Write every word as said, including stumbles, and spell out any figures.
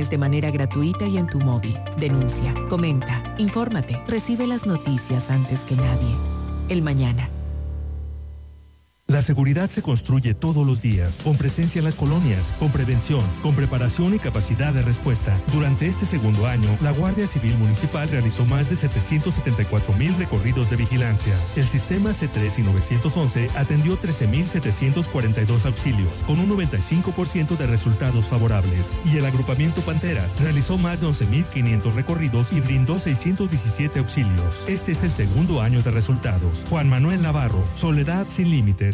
aplicaciones de manera gratuita y en tu móvil. Denuncia, comenta, infórmate, recibe las noticias antes que nadie. El Mañana. La seguridad se construye todos los días, con presencia en las colonias, con prevención, con preparación y capacidad de respuesta. Durante este segundo año, la Guardia Civil Municipal realizó más de setecientos setenta y cuatro mil recorridos de vigilancia. El sistema C tres y novecientos once atendió trece mil setecientos cuarenta y dos auxilios, con un noventa y cinco por ciento de resultados favorables. Y el agrupamiento Panteras realizó más de once mil quinientos recorridos y brindó seiscientos diecisiete auxilios. Este es el segundo año de resultados. Juan Manuel Navarro, Soledad sin límites.